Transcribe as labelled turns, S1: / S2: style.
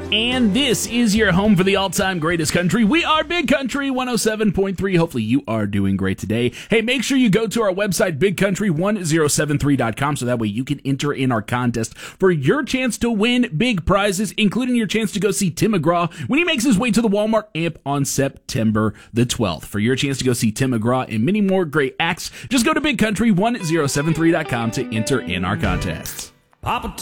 S1: And this is your home for the all-time greatest country. We are Big Country 107.3. Hopefully you are doing great today. Hey, make sure you go to our website, bigcountry1073.com, so that way you can enter in our contest for your chance to win big prizes, including your chance to go see Tim McGraw when he makes his way to the Walmart Amp on September the 12th. For your chance to go see Tim McGraw and many more great acts, just go to bigcountry1073.com to enter in our contests.
S2: Papa